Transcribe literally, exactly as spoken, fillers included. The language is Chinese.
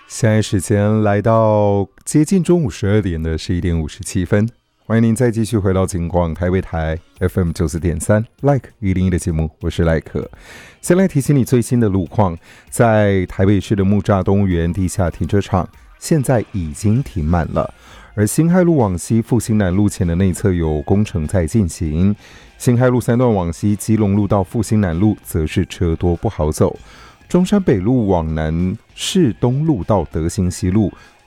现在时间来到接近中午十二点的十一点五十七分，欢迎您再继续回到警广台北台 F M 九四点三 Like 一零一的节目，我是赖可。先来提醒你最新的路况，在台北市的木栅动物园地下停车场现在已经停满了，而辛亥路往西复兴南路前的内侧有工程在进行，辛亥路三段往西基隆路到复兴南路则是车多不好走。中山北路往南市东路到德兴西路